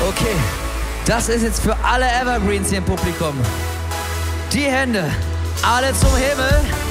Okay, das ist jetzt für alle Evergreens hier im Publikum. Die Hände, alle zum Himmel.